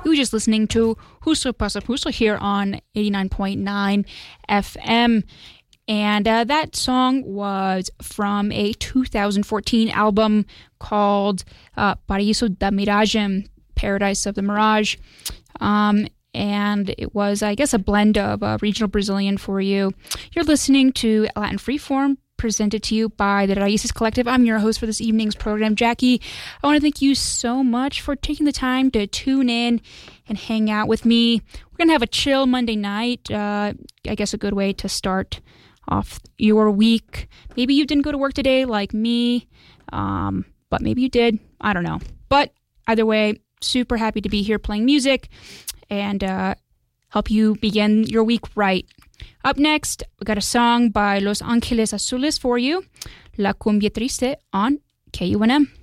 You were just listening to Huso Pasa Puso here on 89.9 FM. And that song was from a 2014 album called Paraíso da Miragem, Paradise of the Mirage. And it was, I guess, a blend of regional Brazilian for you. You're listening to Latin Freeform, presented to you by the Raíces Collective. I'm your host for this evening's program, Jackie. I want to thank you so much for taking the time to tune in and hang out with me. We're going to have a chill Monday night. I guess a good way to start off your week. Maybe you didn't go to work today like me, but maybe you did. I don't know. But either way, super happy to be here playing music and help you begin your week right. Up next, we got a song by Los Ángeles Azules for you, La Cumbia Triste on KUNM.